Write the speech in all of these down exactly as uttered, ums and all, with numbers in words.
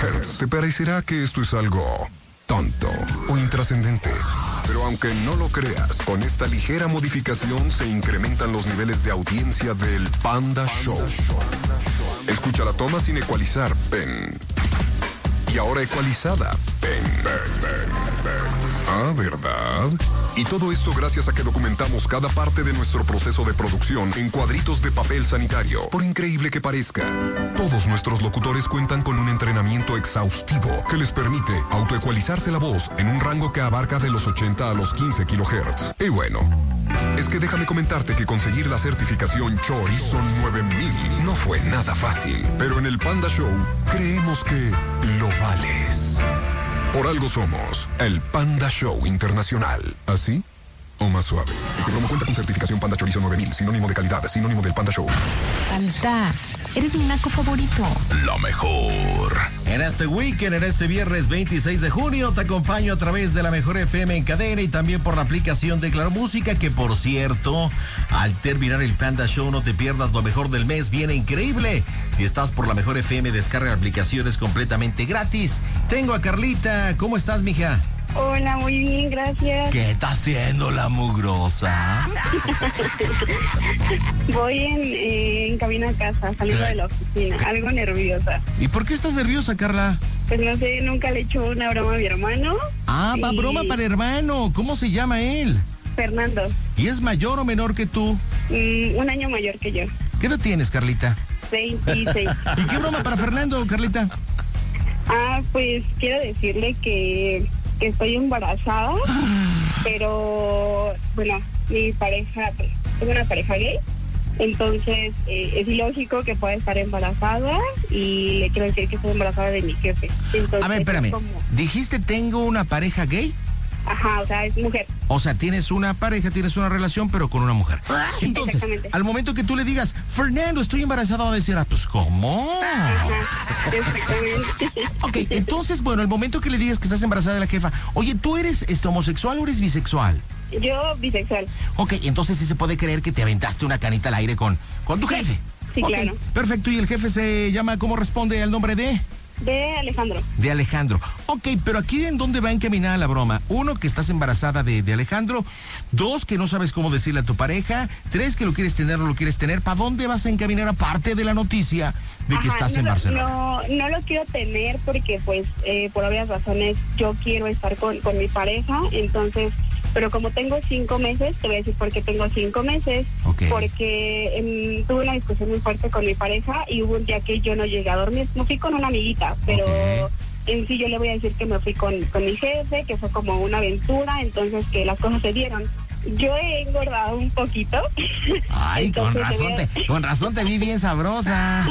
kilohertz. Te parecerá que esto es algo tonto o intrascendente. Pero aunque no lo creas, con esta ligera modificación se incrementan los niveles de audiencia del Panda Show. Escucha la toma sin ecualizar, ven. Y ahora ecualizada, ven, ven, ven, ven. Ah, ¿verdad? Y todo esto gracias a que documentamos cada parte de nuestro proceso de producción en cuadritos de papel sanitario. Por increíble que parezca, todos nuestros locutores cuentan con un entrenamiento exhaustivo que les permite autoecualizarse la voz en un rango que abarca de los ochenta a los quince kilohertz. Y bueno, es que déjame comentarte que conseguir la certificación Chorizo nueve mil no fue nada fácil. Pero en el Panda Show creemos que lo vales. Por algo somos el Panda Show Internacional. ¿Así o más suave? Este programa cuenta con certificación Panda Chorizo nueve mil, sinónimo de calidad, sinónimo del Panda Show. Panda, eres mi naco favorito. Lo mejor. En este weekend, en este viernes veintiséis de junio, te acompaño a través de la Mejor F M en cadena y también por la aplicación de Claro Música, que por cierto, al terminar el Panda Show no te pierdas lo mejor del mes, viene increíble. Si estás por la Mejor F M, descarga la aplicación, es completamente gratis. Tengo a Carlita, ¿cómo estás, mija? Hola, muy bien, gracias. ¿Qué está haciendo la mugrosa? Voy en, eh, en camino a casa, saliendo de la oficina, algo nerviosa. ¿Y por qué estás nerviosa, Carla? Pues no sé, nunca le he hecho una broma a mi hermano. Ah, va y... broma para hermano. ¿Cómo se llama él? Fernando. ¿Y es mayor o menor que tú? Mm, un año mayor que yo. ¿Qué edad tienes, Carlita? veintiséis. ¿Y qué broma para Fernando, Carlita? Ah, pues quiero decirle que... que estoy embarazada, pero bueno, mi pareja, pues, es una pareja gay, entonces eh, es ilógico que pueda estar embarazada y le quiero decir que estoy embarazada de mi jefe. Entonces, a ver, espérame, como... ¿dijiste tengo una pareja gay? Ajá, o sea, es mujer. O sea, tienes una pareja, tienes una relación, pero con una mujer. Entonces, al momento que tú le digas, Fernando, estoy embarazada, va a decir, ah, pues, ¿cómo? Ajá, exactamente. Ok, entonces, bueno, el momento que le digas que estás embarazada de la jefa, oye, ¿tú eres este, homosexual o eres bisexual? Yo, bisexual. Ok, entonces sí se puede creer que te aventaste una canita al aire con, con tu jefe. Sí, okay, claro. Perfecto, ¿y el jefe se llama, cómo responde al nombre de...? De Alejandro. De Alejandro. Ok, pero aquí en dónde va encaminada la broma. Uno, que estás embarazada de, de Alejandro. Dos, que no sabes cómo decirle a tu pareja. Tres, que lo quieres tener o no lo quieres tener. ¿Para dónde vas a encaminar aparte de la noticia de que Ajá, estás no, en Barcelona? No, no lo quiero tener porque pues eh, por obvias razones yo quiero estar con, con mi pareja, entonces... Pero como tengo cinco meses, te voy a decir por qué tengo cinco meses. Okay. Porque um, tuve una discusión muy fuerte con mi pareja y hubo un día que yo no llegué a dormir. Me fui con una amiguita, pero okay. En sí yo le voy a decir que me fui con, con mi jefe, que fue como una aventura, entonces que las cosas se dieron. Yo he engordado un poquito. Ay, con razón, a... te, con razón te vi bien sabrosa.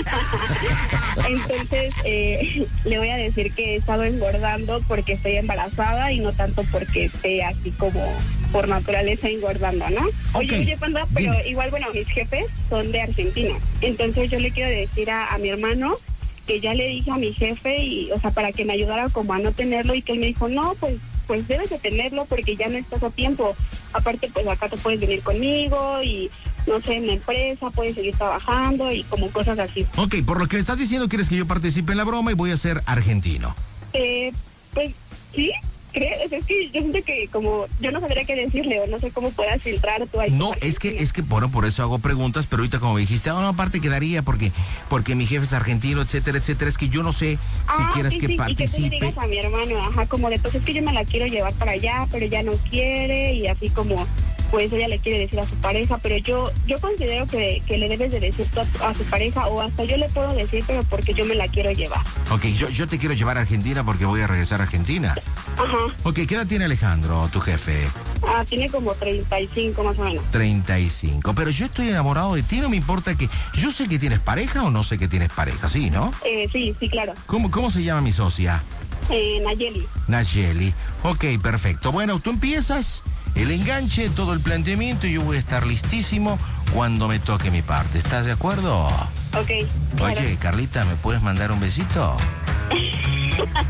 Entonces, eh, le voy a decir que he estado engordando porque estoy embarazada y no tanto porque esté así como por naturaleza engordando, ¿no? Okay. Oye, oye, Panda, pero Dime. Igual, bueno, mis jefes son de Argentina. Entonces yo le quiero decir a, a mi hermano que ya le dije a mi jefe, y, o sea, para que me ayudara como a no tenerlo, y que él me dijo, no, pues pues debes de tenerlo porque ya no estás a tiempo. Aparte, pues acá te puedes venir conmigo y, no sé, en la empresa puedes seguir trabajando y como cosas así. Ok, por lo que me estás diciendo, quieres que yo participe en la broma y voy a ser argentino. Eh, pues, sí. ¿Crees? Es que yo siento que como yo no sabría qué decirle o no sé cómo puedas filtrar tú ahí. No, es que, es que, bueno, por eso hago preguntas, pero ahorita como me dijiste, oh, no, aparte quedaría porque porque mi jefe es argentino, etcétera, etcétera, es que yo no sé ah, si quieras sí, que sí, participe. Y que tú le digas a mi hermano, ajá, como de, pues es que yo me la quiero llevar para allá, pero ya no quiere, y así como, pues ella le quiere decir a su pareja, pero yo yo considero que, que le debes de decir tú a, a su pareja, o hasta yo le puedo decir, pero porque yo me la quiero llevar. Ok, yo, yo te quiero llevar a Argentina porque voy a regresar a Argentina. Ajá. Ok, ¿qué edad tiene Alejandro, tu jefe? Ah, tiene como treinta y cinco más o menos. treinta y cinco, pero yo estoy enamorado de ti, no me importa que... Yo sé que tienes pareja o no sé que tienes pareja, ¿sí, no? Eh, sí, sí, claro. ¿Cómo, cómo se llama mi socia? Eh, Nayeli. Nayeli. Ok, perfecto. Bueno, tú empiezas el enganche, todo el planteamiento, y yo voy a estar listísimo cuando me toque mi parte. ¿Estás de acuerdo? Ok. Claro. Oye, Carlita, ¿me puedes mandar un besito?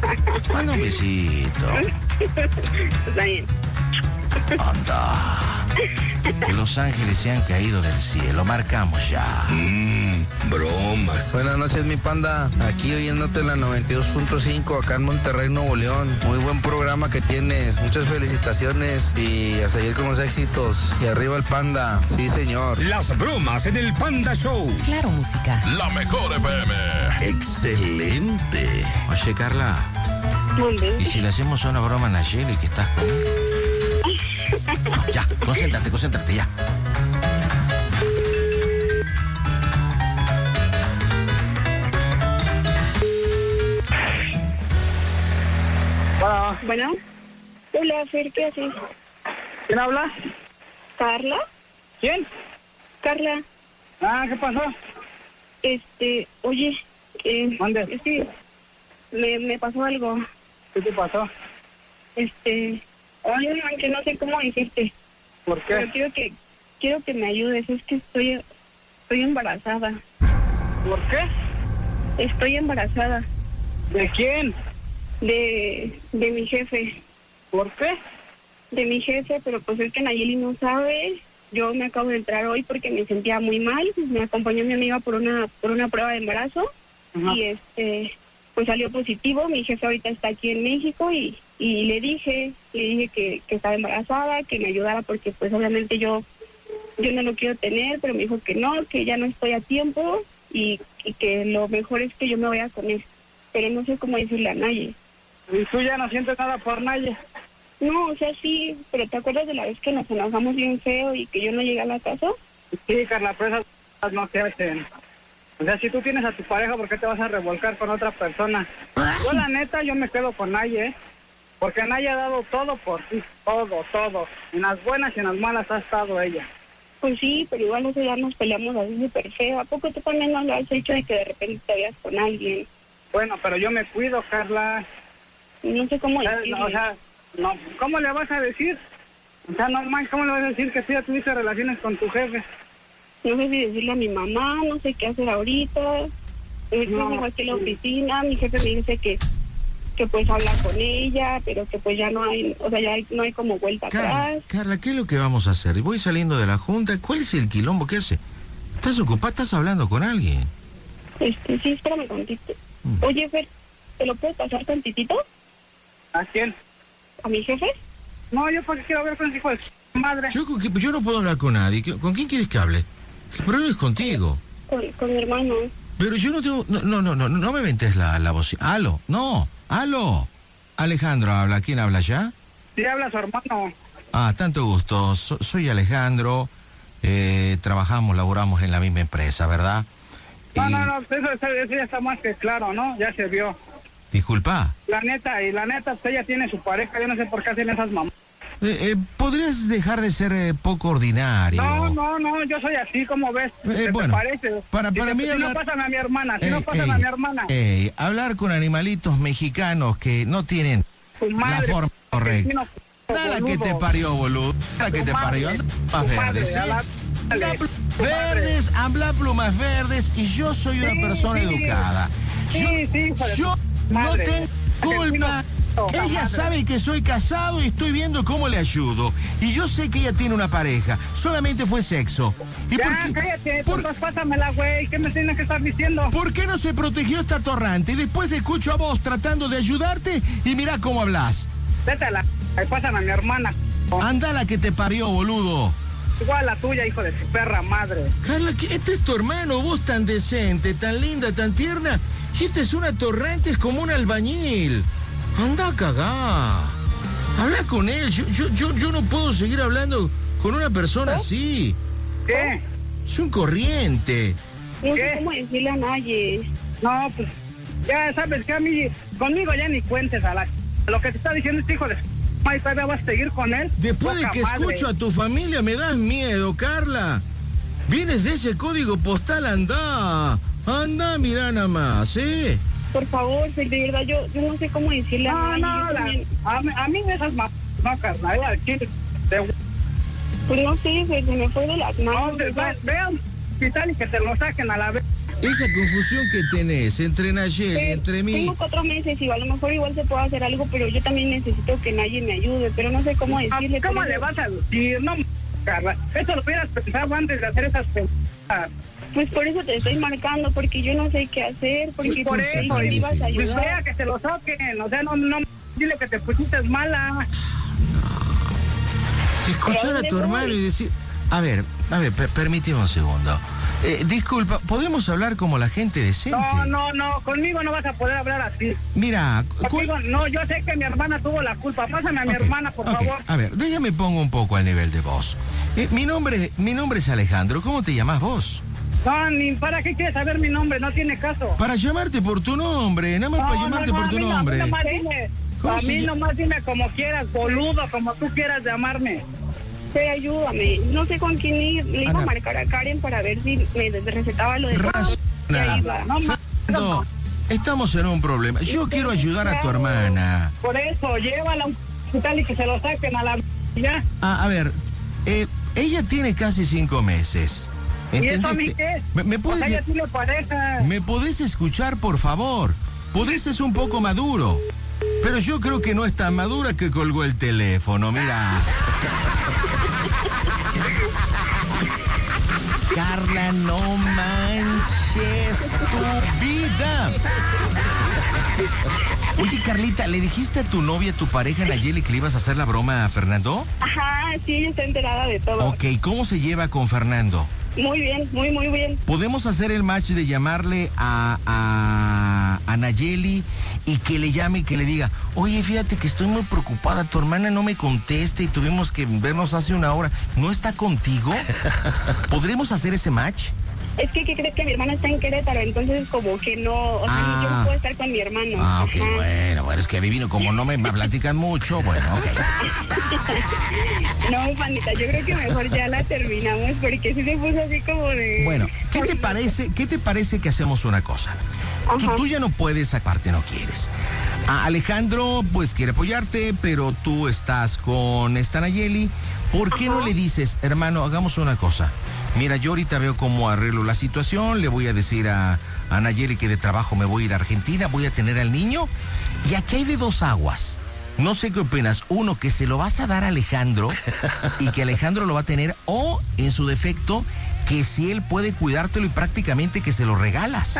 Manda un besito. Está bien. Anda. Que los ángeles se han caído del cielo. Marcamos ya. Mmm, bromas. Buenas noches, mi panda. Aquí oyéndote en la noventa y dos punto cinco, acá en Monterrey, Nuevo León. Muy buen programa que tienes. Muchas felicitaciones y a seguir con los éxitos. Y arriba el panda. Sí, señor. Las bromas en el Panda Show. Claro, música. La mejor F M. Excelente. Oye, Carla. ¿Dónde? ¿Y si le hacemos una broma a Nayeli que estás con él? No, ya, concéntrate, concéntrate, ya. Hola. Bueno. Hola, Fer, ¿qué haces? ¿Quién habla? ¿Carla? ¿Quién? Carla, Ah, ¿qué pasó? este, oye, eh, ¿Dónde? es que me, me pasó algo. ¿Qué te pasó? Este, oye, que no sé cómo decirte, ¿Por pero qué? quiero que, quiero que me ayudes, es que estoy, estoy embarazada, ¿Por qué? estoy embarazada ¿De quién? de, de mi jefe, ¿Por qué? de mi jefe, pero pues es que Nayeli no sabe. Yo me acabo de entrar hoy porque me sentía muy mal, me acompañó mi amiga por una, por una prueba de embarazo. Ajá. Y este, pues salió positivo. Mi jefe ahorita está aquí en México y, y le dije, le dije que, que estaba embarazada, que me ayudara porque pues obviamente yo, yo no lo quiero tener, pero me dijo que no, que ya no estoy a tiempo y, y que lo mejor es que yo me vaya con él. Pero no sé cómo decirle a nadie. ¿Y tú ya no sientes nada por nadie? No, o sea, sí, pero ¿te acuerdas de la vez que nos enojamos bien feo y que yo no llegué a la casa? Sí, Carla, pero esas cosas no se hacen. O sea, si tú tienes a tu pareja, ¿por qué te vas a revolcar con otra persona? Yo, la neta, yo me quedo con Naye, ¿eh? Porque Naye ha dado todo por ti, todo, todo. En las buenas y en las malas ha estado ella. Pues sí, pero igual ese día nos peleamos así súper feo. ¿A poco tú también no lo has hecho de que de repente te veas con alguien? Bueno, pero yo me cuido, Carla. No sé cómo O sea, decirle. no, o sea, no, ¿cómo le vas a decir? O sea, normal, ¿cómo le vas a decir que tú ya tuviste relaciones con tu jefe? No sé si decirle a mi mamá, no sé qué hacer ahorita. Después No. llegó aquí a la oficina, mi jefe me dice que que pues habla con ella, pero que pues ya no hay, o sea, ya hay- no hay como vuelta Carla, atrás. Carla, ¿qué es lo que vamos a hacer? Voy saliendo de la junta. ¿Cuál es el quilombo que hace? ¿Estás ocupada? ¿Estás hablando con alguien? Este, sí, espérame tantito. Mm. Oye, Fer, ¿te lo puedo pasar tantitito ¿A quién? a mi jefe? No, yo porque quiero ver con ese hijo de su madre. Yo, con que- yo no puedo hablar con nadie. ¿Qué- ¿Con quién quieres que hable? El problema es contigo. Con, con mi hermano. Pero yo no tengo... No, no, no, no, no me ventes la, la voz. Aló, no, aló. Alejandro habla. ¿Quién habla ya? Sí, habla su hermano. Ah, tanto gusto. So- soy Alejandro. Eh, trabajamos, laboramos en la misma empresa, ¿verdad? No, Y- no, no, eso, eso, eso ya está más que claro, ¿no? Ya se vio. Disculpa. La neta, y la neta, usted ya tiene su pareja, yo no sé por qué hacen esas mamás. Eh, eh, ¿Podrías dejar de ser eh, poco ordinario? No, no, no, yo soy así, como ves? Eh, ¿Qué bueno, te parece? para- Si para te- mí si hablar- no pasan a mi hermana, si Ey, no pasan ey, a mi hermana. ey, hablar con animalitos mexicanos que no tienen Tu madre, la forma correcta. vecino, Dale que te boludo. parió, boludo. Dale que Tu te madre, parió. Anda plumas tu madre, verdes, a ¿sí? la- Anda dale, plumas tu madre. verdes, habla plumas verdes y yo soy una Sí, persona sí. educada. Sí, yo sí, hijo de yo tu no madre. tengo culpa. Vecino, Ella madre. sabe que soy casado y estoy viendo cómo le ayudo. Y yo sé que ella tiene una pareja. Solamente fue sexo. ¿Y Ya, por qué? cállate, por- entonces pásamela, güey. ¿Qué me tienes que estar diciendo? ¿Por qué no se protegió esta torrante? Y después te escucho a vos tratando de ayudarte y mirá cómo hablas. Vete a la... Ahí pasan a mi hermana. Anda la que te parió, boludo. Igual la tuya, hijo de su perra madre. Carla, que este es tu hermano, vos tan decente, tan linda, tan tierna. Y esta es una torrente, es como un albañil. Anda a cagar. Habla con él. Yo, yo, yo, yo no puedo seguir hablando con una persona así. ¿Qué? Es un corriente. No ¿Qué? sé cómo decirle a nadie. No, pues... Ya sabes que a mí... Conmigo ya ni cuentes a la... Lo que te está diciendo este hijo de... Y todavía vas a seguir con él. Después de Poca que madre. escucho a tu familia me das miedo, Carla. Vienes de ese código postal, anda. Anda, mira nada más, ¿eh? Por favor, Fer, de verdad, yo, yo no sé cómo decirle a No, nadie. no, Yo la- también- a, mí- a mí esas ma... No, carnal, al chile. De... Pues no sé, Fer, se me fue de las No, manos. ve, ve- ve a un hospital y que te lo saquen a la vez. Esa confusión que tenés entre Nayeli, Fer, entre mí... Tengo cuatro meses y a lo mejor igual se puede hacer algo, pero yo también necesito que nadie me ayude, pero no sé cómo decirle. ¿Cómo pero- le vas a decir? No, Carla. Eso lo hubieras pensado antes de hacer esas preguntas. Pues por eso te estoy marcando, porque yo no sé qué hacer, porque Pues por tú eso, sí me ibas a pues ayudar. vea que se lo saquen, o sea, no, no, dile que te pusiste mala. Escuchar a tu hermano y decir... A ver, a ver, per- permíteme un segundo. Eh, disculpa, ¿podemos hablar como la gente decente? No, no, no, conmigo no vas a poder hablar así. Mira, ¿cuál- Conmigo, no, yo sé que mi hermana tuvo la culpa. Pásame a mi Ok, hermana, por ok. favor. A ver, déjame pongo un poco al nivel de voz. Eh, mi nombre, mi nombre es Alejandro. ¿Cómo te llamas vos? No, ni para qué quieres saber mi nombre, no tiene caso. Para llamarte por tu nombre, nada más No, para no, llamarte no, por a tu mí no, nombre. A mí nomás dime, ¿Cómo a se mí llama? nomás dime como quieras, boludo, como tú quieras llamarme. Sí, ayúdame. No sé con quién ir. Le iba Ana. a marcar a Karen para ver si me recetaba lo de... Razona. Y ahí va. No, ma- Fernando, estamos en un problema. Yo quiero ayudar a tu hermana. Por eso, llévala a un hospital y que se lo saquen a la... ya. Ah, a ver, eh, ella tiene casi cinco meses. ¿Y eso a mí ¿Entendiste? qué? ¿Me, me O puedes, sea, ya tiene pareja. ¿Me podés escuchar, por favor? Podés ser un poco maduro. Pero yo creo que no es tan madura que colgó el teléfono, mira. Carla, no manches tu vida. Oye, Carlita, ¿le dijiste a tu novia, a tu pareja Nayeli, que le ibas a hacer la broma a Fernando? Ajá, sí, ella está enterada de todo. Ok, ¿cómo se lleva con Fernando? Muy bien, muy, muy bien. ¿Podemos hacer el match de llamarle a, a, a Nayeli y que le llame y que le diga, oye, fíjate que estoy muy preocupada, tu hermana no me contesta y tuvimos que vernos hace una hora, ¿no está contigo? ¿Podremos hacer ese match? Es que, ¿qué crees? Que mi hermana está en Querétaro, entonces como que no, o sea, Ah. yo no puedo estar con mi hermano. Ah, ok, Ajá. bueno, bueno, es que adivino, como no me, me platican mucho, bueno, ok. No, panita, yo creo que mejor ya la terminamos porque sí se puso así como de... Bueno, ¿qué te parece, qué te parece que hacemos una cosa? Tú, Ajá. tú ya no puedes, aparte no quieres. A Alejandro, pues quiere apoyarte, pero tú estás con esta Nayeli. ¿Por qué no le dices, hermano, hagamos una cosa? Mira, yo ahorita veo cómo arreglo la situación, le voy a decir a, a Nayeli que de trabajo me voy a ir a Argentina, voy a tener al niño, y aquí hay de dos aguas. No sé qué opinas. Uno, que se lo vas a dar a Alejandro y que Alejandro lo va a tener, o, en su defecto, que si él puede cuidártelo y prácticamente que se lo regalas.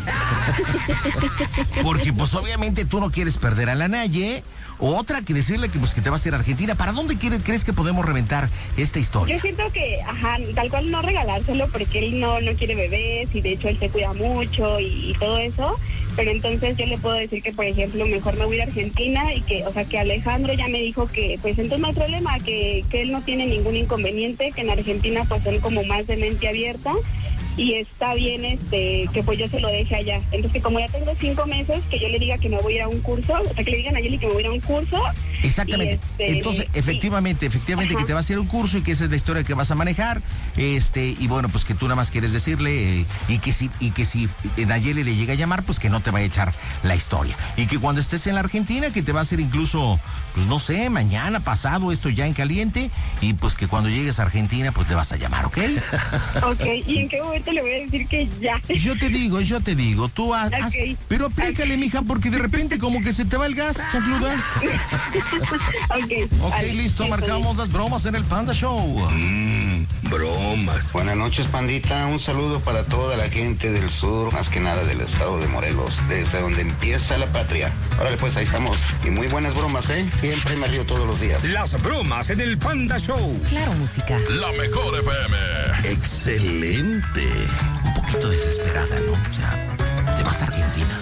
Porque pues obviamente tú no quieres perder a la Naye. O otra, que decirle que pues que te vas a ir a Argentina. ¿Para dónde quiere, crees que podemos reventar esta historia? Yo siento que, ajá, tal cual no regalárselo porque él no, no quiere bebés y de hecho él se cuida mucho y, y todo eso. Pero entonces yo le puedo decir que, por ejemplo, mejor me voy a ir a Argentina y que, o sea, que Alejandro ya me dijo que, pues entonces no hay problema, que, que él no tiene ningún inconveniente, que en Argentina pues son como más de mente abierta y está bien este que pues yo se lo deje allá. Entonces que como ya tengo cinco meses, que yo le diga que me voy a ir a un curso, o sea, que le digan a Yeli que me voy a ir a un curso. Exactamente. Y, este, Entonces, y- efectivamente, efectivamente Ajá. que te va a hacer un curso y que esa es la historia que vas a manejar. Este, y bueno, pues que tú nada más quieres decirle eh, y que si, y que si Nayeli le llega a llamar, pues que no te vaya a echar la historia. Y que cuando estés en la Argentina, que te va a hacer incluso, pues no sé, mañana, pasado, esto ya en caliente, y pues que cuando llegues a Argentina, pues te vas a llamar, ¿ok? Ok, ¿y en qué momento le voy a decir que ya? Yo te digo, yo te digo, tú haz, haz- Ok. pero aplícale, mija, porque de repente como que se te va el gas, chacluda. Ok, Ok, vale, listo, está marcamos las bromas en el Panda Show. Mmm, bromas. Buenas noches, pandita. Un saludo para toda la gente del sur, más que nada del estado de Morelos, desde donde empieza la patria. Órale, pues ahí estamos. Y muy buenas bromas, ¿eh? Siempre me río todos los días. Las bromas en el Panda Show. Claro, música. La mejor F M. Excelente. Un poquito desesperada, ¿no? O sea, te vas a Argentina.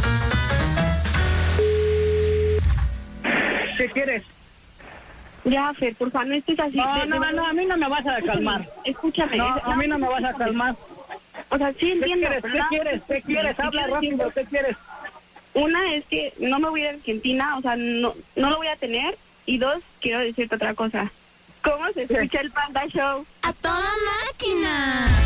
¿Qué quieres? Ya, Fer, por favor, no estés así. No, De- de no, verdad. no, a mí no me vas a calmar. Escúchame. No, es- a mí no me vas a calmar. O sea, sí ¿Qué entiendo. quieres? pero ¿Qué nada- quieres? ¿Qué quieres? Habla quiero rápido, decir- ¿qué quieres? Una es que no me voy a ir a Argentina, o sea, no, no lo voy a tener. Y dos, quiero decirte otra cosa. ¿Cómo se escucha el Panda Show? ¡A toda máquina!